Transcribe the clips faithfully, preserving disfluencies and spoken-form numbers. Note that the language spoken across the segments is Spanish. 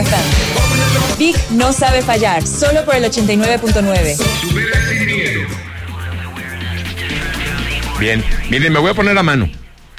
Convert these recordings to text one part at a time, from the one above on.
presentan Big no sabe fallar, solo por el ochenta y nueve punto nueve. Bien, miren, me voy a poner a mano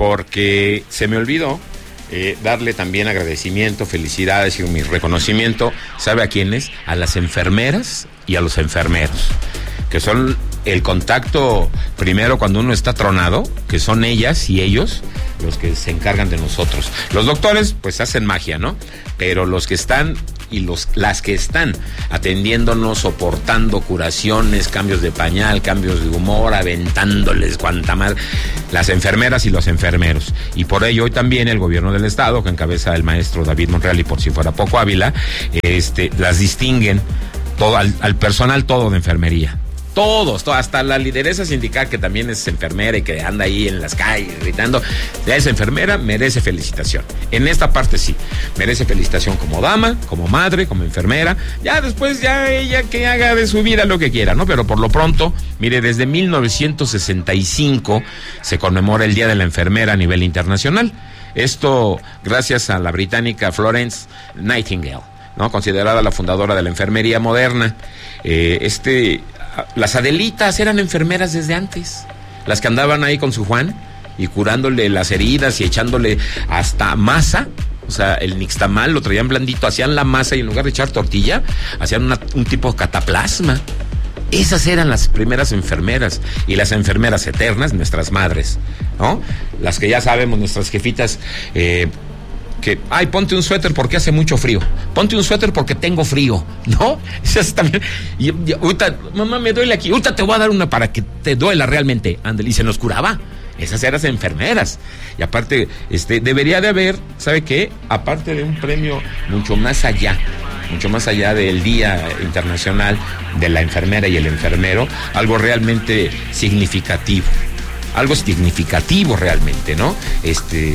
porque se me olvidó eh, darle también agradecimiento, felicidades y mi reconocimiento. ¿Sabe a quiénes? A las enfermeras y a los enfermeros, que son el contacto primero cuando uno está tronado, que son ellas y ellos los que se encargan de nosotros. Los doctores pues hacen magia, ¿no? Pero los que están y los las que están atendiéndonos, soportando curaciones, cambios de pañal, cambios de humor, aventándoles cuanta más, las enfermeras y los enfermeros. Y por ello hoy también el gobierno del estado, que encabeza el maestro David Monreal y por si fuera poco Ávila, este, las distinguen todo, al, al personal todo de enfermería. Todos, todo, hasta la lideresa sindical, que también es enfermera y que anda ahí en las calles gritando, ya es enfermera, merece felicitación. En esta parte sí, merece felicitación como dama, como madre, como enfermera. Ya después, ya ella que haga de su vida lo que quiera, ¿no? Pero por lo pronto, mire, desde mil novecientos sesenta y cinco se conmemora el Día de la Enfermera a nivel internacional. Esto gracias a la británica Florence Nightingale, ¿no? Considerada la fundadora de la enfermería moderna. Eh, este... Las Adelitas eran enfermeras desde antes, las que andaban ahí con su Juan y curándole las heridas y echándole hasta masa, o sea, el nixtamal lo traían blandito, hacían la masa y en lugar de echar tortilla, hacían una, un tipo de cataplasma. Esas eran las primeras enfermeras, y las enfermeras eternas, nuestras madres, ¿no? Las que ya sabemos, nuestras jefitas, eh, que, ay, ponte un suéter porque hace mucho frío, ponte un suéter porque tengo frío, ¿no? Esas también, y, y ahorita, mamá, me duele aquí, ahorita te voy a dar una para que te duela realmente, ándale, y se nos curaba. Esas eran enfermeras. Y aparte, este, debería de haber, ¿sabe qué? Aparte de un premio mucho más allá, mucho más allá del Día Internacional de la Enfermera y el Enfermero, algo realmente significativo, algo significativo realmente, ¿no? Este,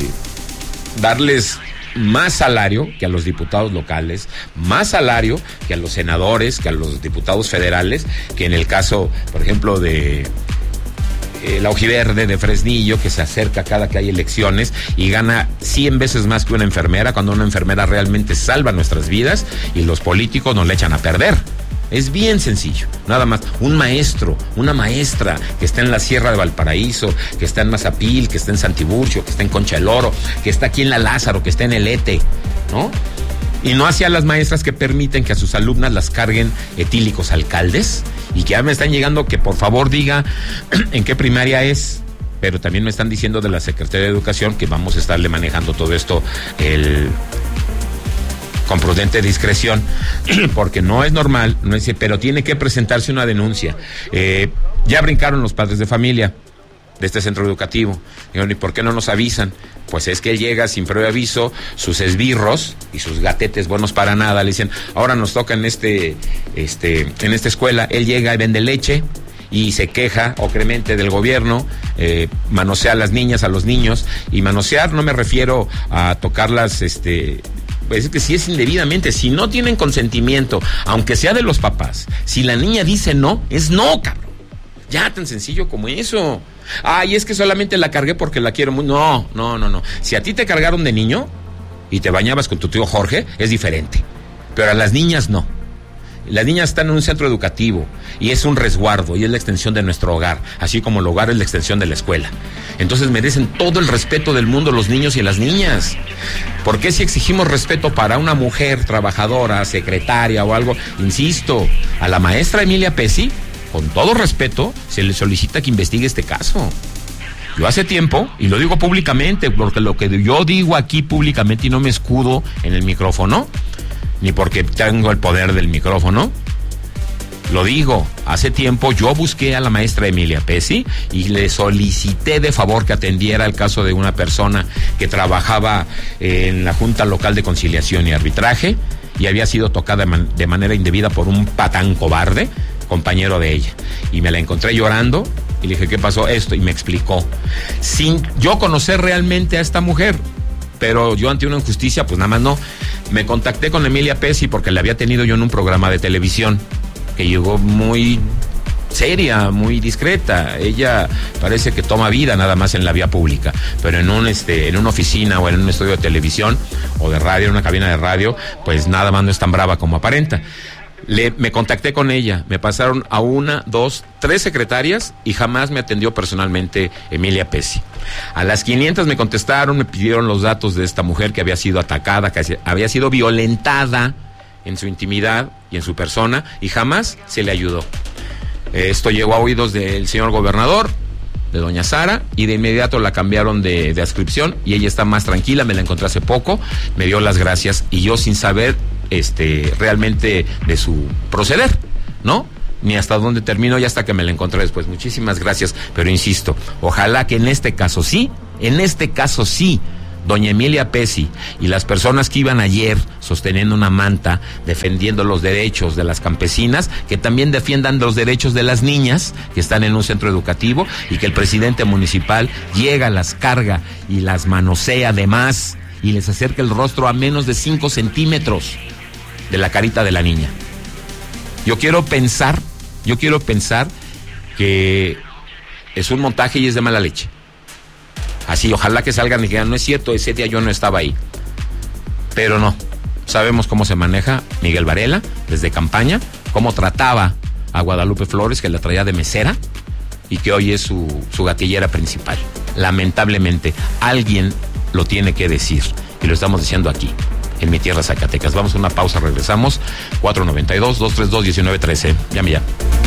darles más salario que a los diputados locales, más salario que a los senadores, que a los diputados federales, que en el caso, por ejemplo, de eh, la Ojiverde de Fresnillo, que se acerca cada que hay elecciones y gana cien veces más que una enfermera, cuando una enfermera realmente salva nuestras vidas y los políticos nos le echan a perder. Es bien sencillo, nada más. Un maestro, una maestra que está en la Sierra de Valparaíso, que está en Mazapil, que está en Santiburcio, que está en Concha del Oro, que está aquí en La Lázaro, que está en El Ete, ¿no? Y no hacia las maestras que permiten que a sus alumnas las carguen etílicos alcaldes y que ya me están llegando que por favor diga en qué primaria es. Pero también me están diciendo de la Secretaría de Educación que vamos a estarle manejando todo esto el... con prudente discreción, porque no es normal, no es, pero tiene que presentarse una denuncia. Eh, ya brincaron los padres de familia de este centro educativo. Digo, ¿y por qué no nos avisan? Pues es que él llega sin previo aviso, sus esbirros y sus gatetes buenos para nada, le dicen, ahora nos toca en este, este, en esta escuela. Él llega y vende leche y se queja ocremente del gobierno, eh, manosea a las niñas, a los niños, y manosear no me refiero a tocarlas, este... pues es que si es indebidamente, si no tienen consentimiento, aunque sea de los papás, si la niña dice no, es no, cabrón. Ya tan sencillo como eso. Ay, es que solamente la cargué porque la quiero muy... No, no, no, no. Si a ti te cargaron de niño y te bañabas con tu tío Jorge, es diferente. Pero a las niñas no. Las niñas están en un centro educativo y es un resguardo y es la extensión de nuestro hogar, así como el hogar es la extensión de la escuela. Entonces merecen todo el respeto del mundo los niños y las niñas. ¿Por qué si exigimos respeto para una mujer trabajadora, secretaria o algo? Insisto, a la maestra Emilia Pesci, con todo respeto, se le solicita que investigue este caso. Yo hace tiempo, y lo digo públicamente, porque lo que yo digo aquí públicamente y no me escudo en el micrófono, ni porque tengo el poder del micrófono, lo digo, hace tiempo yo busqué a la maestra Emilia Pesci y le solicité de favor que atendiera el caso de una persona que trabajaba en la Junta Local de Conciliación y Arbitraje y había sido tocada de, man- de manera indebida por un patán cobarde, compañero de ella. Y me la encontré llorando y le dije, ¿qué pasó? Esto, y me explicó. Sin yo conocer realmente a esta mujer, pero yo ante una injusticia, pues nada más no. Me contacté con Emilia Pesci porque la había tenido yo en un programa de televisión que llegó muy seria, muy discreta. Ella parece que toma vida nada más en la vía pública, pero en un este, en una oficina o en un estudio de televisión o de radio, en una cabina de radio, pues nada más no es tan brava como aparenta. Le, me contacté con ella, me pasaron a una, dos, tres secretarias y jamás me atendió personalmente Emilia Pesci. A las quinientas me contestaron, me pidieron los datos de esta mujer que había sido atacada, que había sido violentada en su intimidad y en su persona, y jamás se le ayudó. Esto llegó a oídos del señor gobernador, de doña Sara, y de inmediato la cambiaron de, de adscripción y ella está más tranquila. Me la encontré hace poco, me dio las gracias y yo sin saber este realmente de su proceder, ¿no? Ni hasta dónde terminó y hasta que me la encontré después. Muchísimas gracias, pero insisto, ojalá que en este caso sí, en este caso sí, doña Emilia Pesci y las personas que iban ayer sosteniendo una manta, defendiendo los derechos de las campesinas, que también defiendan los derechos de las niñas que están en un centro educativo y que el presidente municipal llega, las carga y las manosea además y les acerca el rostro a menos de cinco centímetros de la carita de la niña. Yo quiero pensar, yo quiero pensar que es un montaje y es de mala leche. Así, ojalá que salgan y digan, no es cierto, ese día yo no estaba ahí. Pero no, sabemos cómo se maneja Miguel Varela desde campaña, cómo trataba a Guadalupe Flores, que la traía de mesera y que hoy es su, su gatillera principal. Lamentablemente, alguien lo tiene que decir y lo estamos diciendo aquí, en mi tierra Zacatecas. Vamos a una pausa, regresamos. cuatro noventa y dos, dos treinta y dos, diecinueve trece. Llame ya.